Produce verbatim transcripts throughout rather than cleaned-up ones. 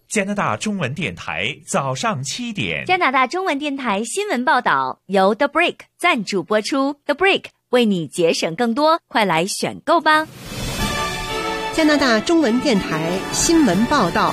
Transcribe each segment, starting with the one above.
加拿大中文电台早上七点。 加拿大中文电台新闻报道由 The Break 赞助播出。The Break 为你节省更多，快来选购吧！ 加拿大中文电台新闻报道。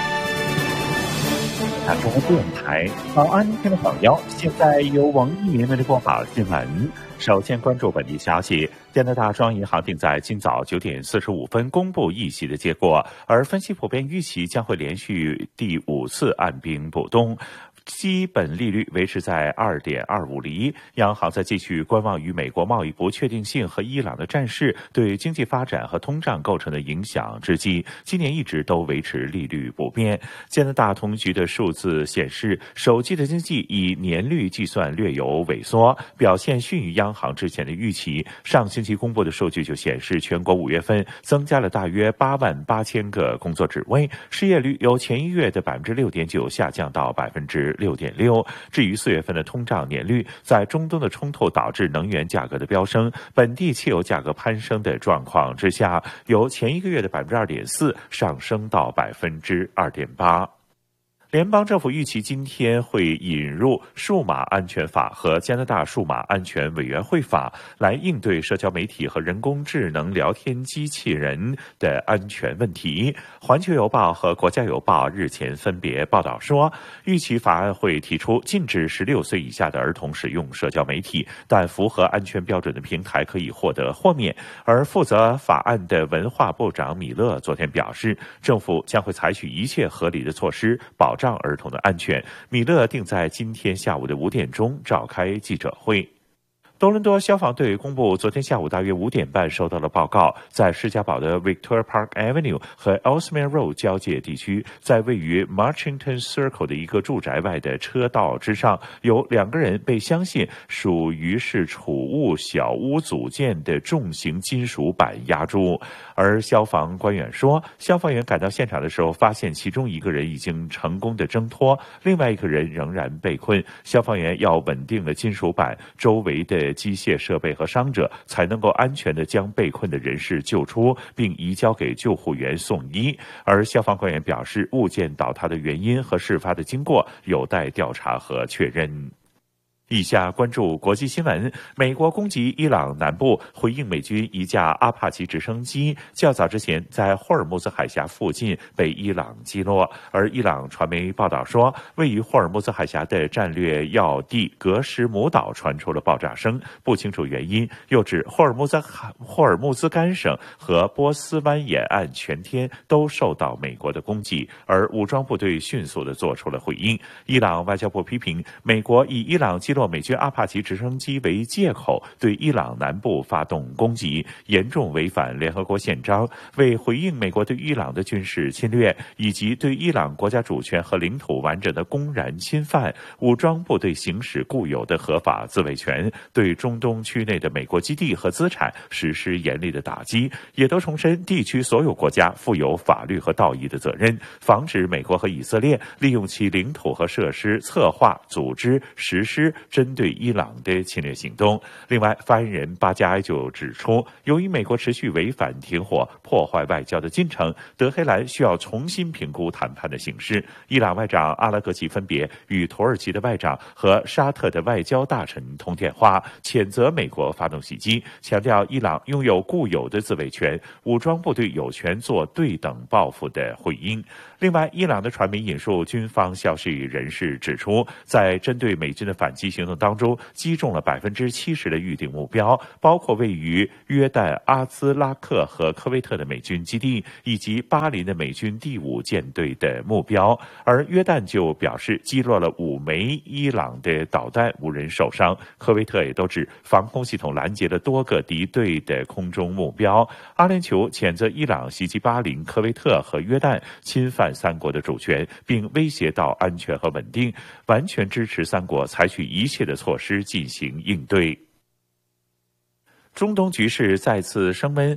大中文电台早安，听众朋友，现在由王一鸣为您播报新闻。首先关注本地消息，加拿大中央银行定在今早九点四十五分公布议息的结果，而分析普遍预期将会连续第五次按兵不动。基本利率维持在 二点二五 厘，央行在继续观望于美国贸易不确定性和伊朗的战事对经济发展和通胀构成的影响之际，今年一直都维持利率不变。加拿大统计局的数字显示，首季的经济以年率计算略有萎缩，表现逊于央行之前的预期。上星期公布的数据就显示，全国五月份增加了大约八万八千个工作职位，失业率由前一月的 百分之六点九 下降到 百分之六点六。至于四月份的通胀年率，在中东的冲突导致能源价格的飙升，本地汽油价格攀升的状况之下，由前一个月的 百分之二点四 上升到 百分之二点八。联邦政府预期今天会引入数码安全法和加拿大数码安全委员会法，来应对社交媒体和人工智能聊天机器人的安全问题。环球邮报和国家邮报日前分别报道说，预期法案会提出禁止十六岁以下的儿童使用社交媒体，但符合安全标准的平台可以获得豁免。而负责法案的文化部长米勒昨天表示，政府将会采取一切合理的措施保障儿童的安全。米勒定在今天下午的五点钟召开记者会。多伦多消防队公布，昨天下午大约五点半收到了报告，在施加堡的 Victoria Park Avenue 和 Ellesmere Road 交界地区，在位于 Marchington Circle 的一个住宅外的车道之上，有两个人被相信属于是储物小屋组件的重型金属板压住。而消防官员说，消防员赶到现场的时候，发现其中一个人已经成功的挣脱，另外一个人仍然被困。消防员要稳定了金属板周围的机械设备和伤者，才能够安全地将被困的人士救出，并移交给救护员送医。而消防官员表示，物件倒塌的原因和事发的经过有待调查和确认。以下关注国际新闻。美国攻击伊朗南部，回应美军一架阿帕奇直升机较早之前在霍尔木兹海峡附近被伊朗击落。而伊朗传媒报道说，位于霍尔木兹海峡的战略要地格什姆岛传出了爆炸声，不清楚原因。又指霍尔木兹霍尔木兹干省和波斯湾沿岸全天都受到美国的攻击，而武装部队迅速地做出了回应。伊朗外交部批评美国以伊朗击落美军阿帕奇直升机为借口，对伊朗南部发动攻击，严重违反联合国宪章。为回应美国对伊朗的军事侵略以及对伊朗国家主权和领土完整的公然侵犯，武装部队行使固有的合法自卫权，对中东区内的美国基地和资产实施严厉的打击，也都重申地区所有国家负有法律和道义的责任，防止美国和以色列利用其领土和设施策划、组织、实施针对伊朗的侵略行动。另外，发言人巴加埃就指出，由于美国持续违反停火、破坏外交的进程，德黑兰需要重新评估谈判的形势。伊朗外长阿拉格齐分别与土耳其的外长和沙特的外交大臣通电话，谴责美国发动袭击，强调伊朗拥有固有的自卫权，武装部队有权做对等报复的回应。另外，伊朗的传媒引述军方消息人士指出，在针对美军的反击行动当中，击中了 百分之七十 的预定目标，包括位于约旦、阿兹拉克和科威特的美军基地，以及巴林的美军第五舰队的目标。而约旦就表示击落了五枚伊朗的导弹，无人受伤。科威特也都指防空系统拦截了多个敌对的空中目标。阿联酋谴责伊朗袭击巴林、科威特和约旦，侵犯三国的主权，并威胁到安全和稳定，完全支持三国采取一切的措施进行应对。中东局势再次升温，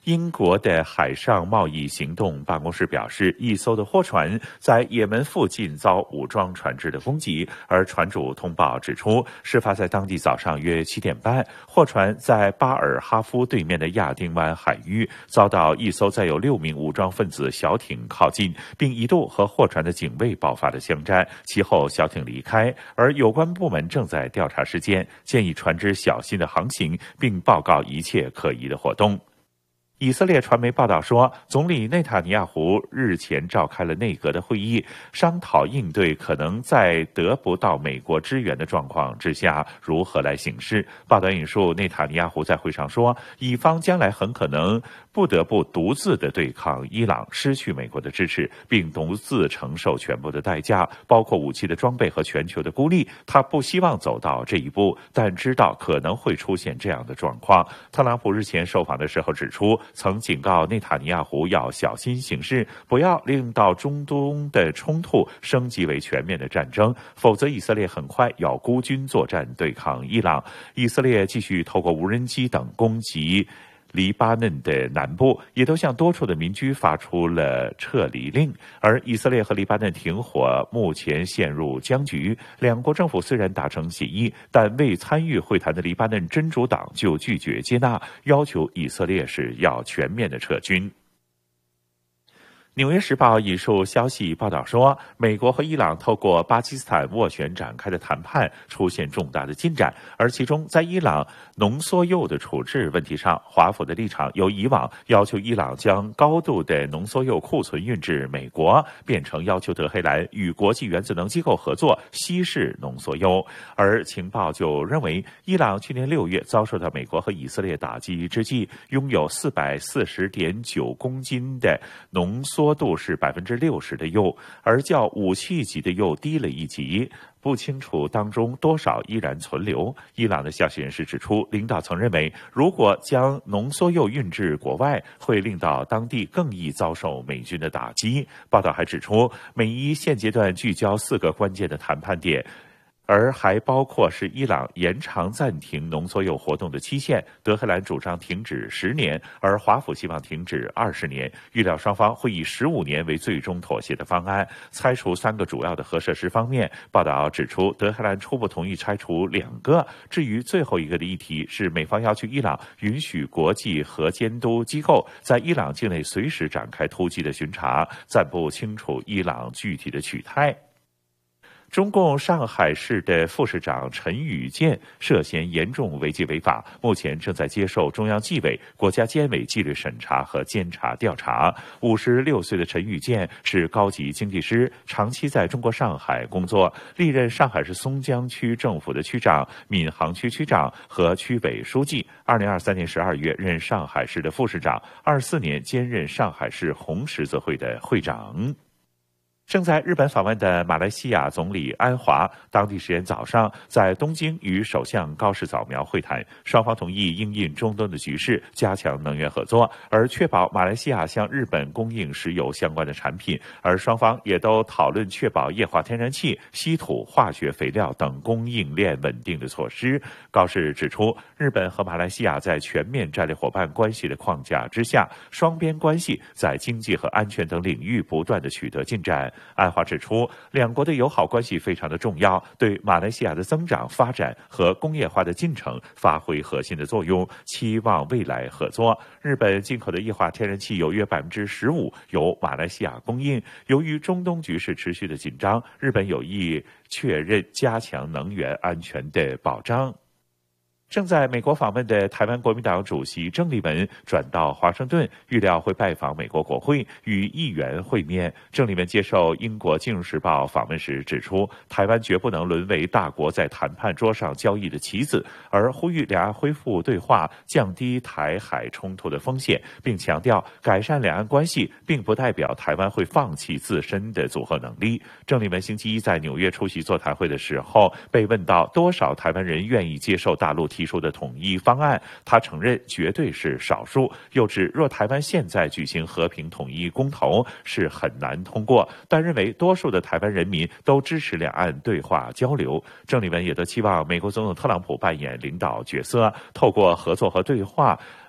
英国的海上贸易行动办公室表示，一艘的货船在也门附近遭武装船只的攻击，而船主通报指出，事发在当地早上约七点半，货船在巴尔哈夫对面的亚丁湾海域遭到一艘载有六名武装分子小艇靠近，并一度和货船的警卫爆发了枪战，其后小艇离开，而有关部门正在调查事件，建议船只小心的航行，并报告一切可疑的活动。以色列传媒报道说，总理内塔尼亚胡日前召开了内阁的会议，商讨应对可能在得不到美国支援的状况之下如何来行事。报道引述内塔尼亚胡在会上说，以方将来很可能不得不独自的对抗伊朗，失去美国的支持，并独自承受全部的代价，包括武器的装备和全球的孤立。他不希望走到这一步，但知道可能会出现这样的状况。特朗普日前受访的时候指出，曾警告内塔尼亚胡要小心行事，不要令到中东的冲突升级为全面的战争，否则以色列很快要孤军作战对抗伊朗。以色列继续透过无人机等攻击黎巴嫩的南部，也都向多处的民居发出了撤离令，而以色列和黎巴嫩停火目前陷入僵局。两国政府虽然达成协议，但未参与会谈的黎巴嫩真主党就拒绝接纳，要求以色列是要全面的撤军。纽约时报引述消息报道说，美国和伊朗透过巴基斯坦斡旋展开的谈判出现重大的进展，而其中在伊朗浓缩铀的处置问题上，华府的立场由以往要求伊朗将高度的浓缩铀库存运至美国，变成要求德黑兰与国际原子能机构合作稀释浓缩铀。而情报就认为，伊朗去年六月遭受到美国和以色列打击之际，拥有四百四十点九公斤的浓缩度是百分之六十的铀，而较武器级的铀低了一级，不清楚当中多少依然存留。伊朗的消息人士指出，领导曾认为，如果将浓缩铀运至国外，会令到当地更易遭受美军的打击。报道还指出，美伊现阶段聚焦四个关键的谈判点，而还包括是伊朗延长暂停浓缩铀活动的期限，德黑兰主张停止十年，而华府希望停止二十年。预料双方会以十五年为最终妥协的方案。拆除三个主要的核设施方面，报道指出，德黑兰初步同意拆除两个。至于最后一个的议题是，美方要求伊朗允许国际核监督机构在伊朗境内随时展开突击的巡查，暂不清楚伊朗具体的取态。中共上海市的副市长陈宇健涉嫌严重违纪违法，目前正在接受中央纪委、国家监委纪律审查和监察调查。五十六岁的陈宇健是高级经济师，长期在中国上海工作，历任上海市松江区政府的区长、闵行区区长和区委书记。二零二三年十二月任上海市的副市长，二四年兼任上海市红十字会的会长。正在日本访问的马来西亚总理安华，当地时间早上在东京与首相高市早苗会谈，双方同意因应中东的局势，加强能源合作，而确保马来西亚向日本供应石油相关的产品。而双方也都讨论确保液化天然气、稀土、化学肥料等供应链稳定的措施。高市指出，日本和马来西亚在全面战略伙伴关系的框架之下，双边关系在经济和安全等领域不断的取得进展。安华指出，两国的友好关系非常的重要，对马来西亚的增长发展和工业化的进程发挥核心的作用，期望未来合作。日本进口的液化天然气有约百分之十五由马来西亚供应。由于中东局势持续的紧张，日本有意确认加强能源安全的保障。正在美国访问的台湾国民党主席郑丽文转到华盛顿，预料会拜访美国国会，与议员会面。郑丽文接受英国《金融时报》访问时指出，台湾绝不能沦为大国在谈判桌上交易的棋子，而呼吁两岸恢复对话，降低台海冲突的风险，并强调改善两岸关系并不代表台湾会放弃自身的组合能力。郑丽文星期一在纽约出席座谈会的时候，被问到多少台湾人愿意接受大陆提出的统一方案，他承认绝对是少数，又指若台湾现在举行和平统一公投是很难通过，但认为多数的台湾人民都支持两岸对话交流。郑丽文也都期望美国总统特朗普扮演领导角色，透过合作和对话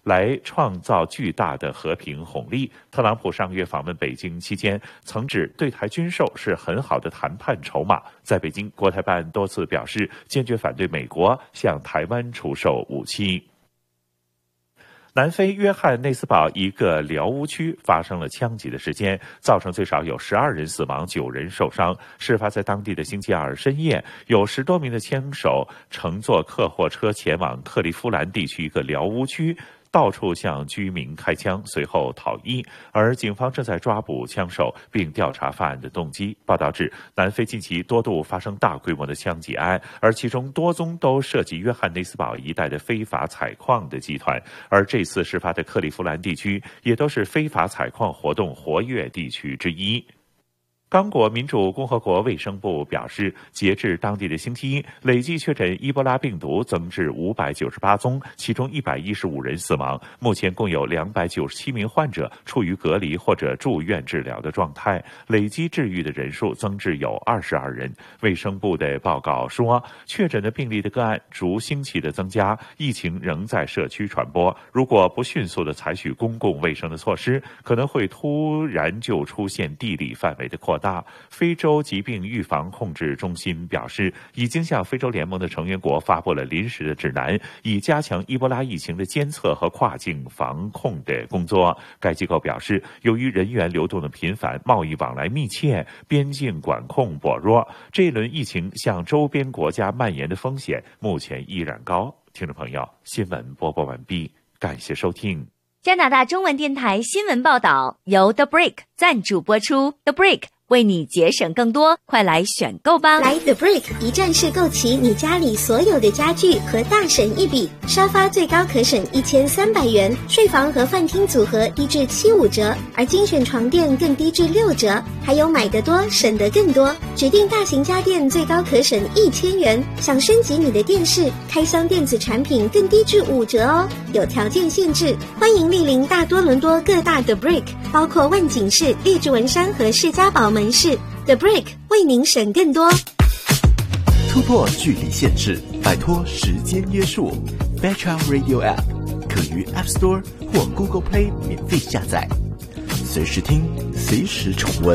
来创造巨大的和平红利。特朗普上月访问北京期间，曾指对台军售是很好的谈判筹码。在北京，国台办多次表示坚决反对美国向台湾出售武器。南非约翰内斯堡一个寮屋区发生了枪击的事件，造成最少有十二人死亡，九人受伤。事发在当地的星期二深夜，有十多名的枪手乘坐客货车前往克利夫兰地区一个寮屋区，到处向居民开枪，随后逃逸。而警方正在抓捕枪手，并调查犯案的动机。报道指，南非近期多度发生大规模的枪击案，而其中多宗都涉及约翰内斯堡一带的非法采矿的集团。而这次事发的克利夫兰地区，也都是非法采矿活动活跃地区之一。刚果民主共和国卫生部表示，截至当地的星期一，累计确诊伊波拉病毒增至五百九十八宗，其中一百一十五人死亡。目前共有两百九十七名患者处于隔离或者住院治疗的状态，累计治愈的人数增至有二十二人。卫生部的报告说，确诊的病例的个案逐星期的增加，疫情仍在社区传播。如果不迅速的采取公共卫生的措施，可能会突然就出现地理范围的扩大。大非洲疾病预防控制中心表示，已经向非洲联盟的成员国发布了临时的指南，以加强伊波拉疫情的监测和跨境防控的工作。该机构表示，由于人员流动的频繁，贸易往来密切，边境管控薄弱，这一轮疫情向周边国家蔓延的风险目前依然高。听众朋友，新闻播报完毕，感谢收听。 加拿大中文电台新闻报道由 The Brick 赞助播出。 The Brick为你节省更多，快来选购吧！ 来 The Brick 一站式购齐你家里所有的家具，和大省一笔。沙发最高可省一千三百元，睡房和饭厅组合低至七五折，而精选床垫更低至六折。还有买得多省得更多，指定大型家电最高可省一千元。想升级你的电视、开箱电子产品更低至五折哦，有条件限制。欢迎莅临大多伦多各大 The Brick， 包括万景市、列治文山和士嘉堡门市。 The Brick 为您省更多。 突破距离限制，摆脱时间约束。Fairchild Radio App 可于 App Store 或 Google Play 免费下载，随时听，随时重温。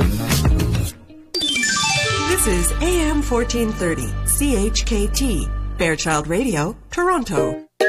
This is A M fourteen thirty C H K T Fairchild Radio, Toronto.